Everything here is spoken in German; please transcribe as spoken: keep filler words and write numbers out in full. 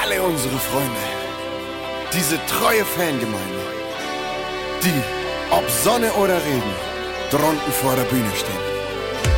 alle unsere Freunde, diese treue Fangemeinde, die, ob Sonne oder Regen, drunten vor der Bühne stehen.